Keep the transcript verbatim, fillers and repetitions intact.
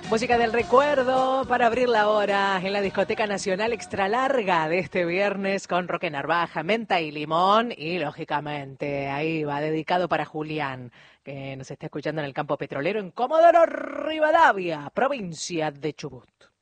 Música del recuerdo para abrir la hora en la Discoteca Nacional Extra Larga de este viernes con Roque Narvaja, menta y limón y lógicamente ahí va dedicado para Julián, que nos está escuchando en el campo petrolero en Comodoro Rivadavia, provincia de Chubut.